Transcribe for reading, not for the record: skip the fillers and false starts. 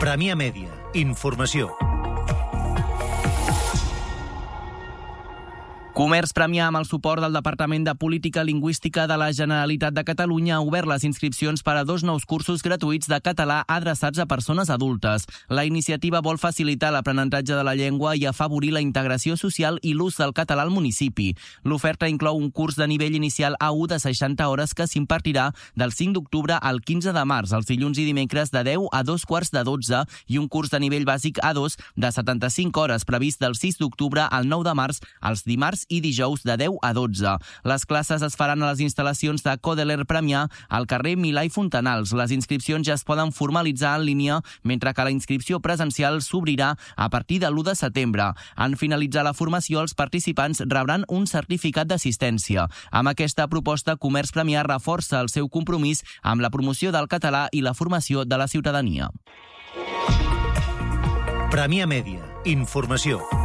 Premià Mèdia. Informació. Comerç Premià, amb el suport del Departament de Política Lingüística de la Generalitat de Catalunya, ha obert les inscripcions per a 2 nous cursos gratuïts de català adreçats a persones adultes. La iniciativa vol facilitar l'aprenentatge de la llengua i afavorir la integració social i l'ús del català al municipi. L'oferta inclou un curs de nivell inicial A1 de 60 hores que s'impartirà del 5 d'octubre al 15 de març, els dilluns i dimecres de 10 a 2:45, i un curs de nivell bàsic A2 de 75 hores previst del 6 d'octubre al 9 de març, els dimarts i dijous de 10 a 12. Les classes es faran a les instal·lacions de Codeler Premià al carrer Milà i Fontanals. Les inscripcions ja es poden formalitzar en línia, mentre que la inscripció presencial s'obrirà a partir de l'1 de setembre. En finalitzar la formació, els participants rebran un certificat d'assistència. Amb aquesta proposta, Comerç Premià reforça el seu compromís amb la promoció del català i la formació de la ciutadania. Premià Mèdia. Informació.